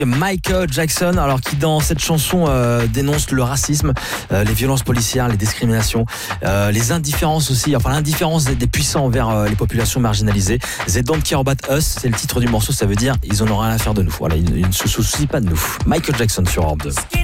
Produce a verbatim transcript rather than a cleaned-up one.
Michael Jackson, alors qui dans cette chanson euh, dénonce le racisme, euh, les violences policières, les discriminations, euh, les indifférences aussi, enfin l'indifférence des, des puissants envers euh, les populations marginalisées. They don't care about us, c'est le titre du morceau, ça veut dire ils en ont rien à faire de nous. Voilà, ils, ils ne se soucient pas de nous. Michael Jackson sur Europe deux.